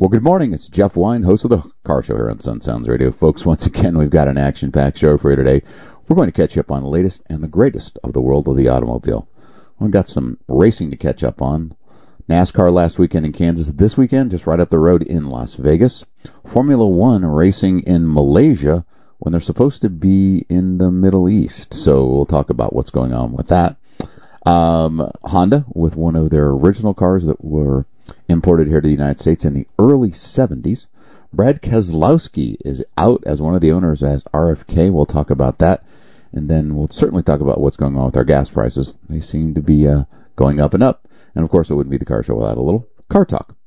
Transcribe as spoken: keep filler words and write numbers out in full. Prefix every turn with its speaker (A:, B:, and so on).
A: Well, good morning. It's Jeff Wine, host of the Car Show here on Sun Sounds Radio. Folks, once again, we've got an action-packed show for you today. We're going to catch you up on the latest and the greatest of the world of the automobile. We've got some racing to catch up on. NASCAR last weekend in Kansas. This weekend, just right up the road in Las Vegas. Formula One racing in Malaysia when they're supposed to be in the Middle East. So we'll talk about what's going on with that. Um, Honda with one of their original cars that were imported here to the United States in the early seventies. Brad Keselowski is out as one of the owners as R F K. We'll talk about that. And then we'll certainly talk about what's going on with our gas prices. They seem to be uh, going up and up. And, of course, it wouldn't be the Car Show without a little car talk.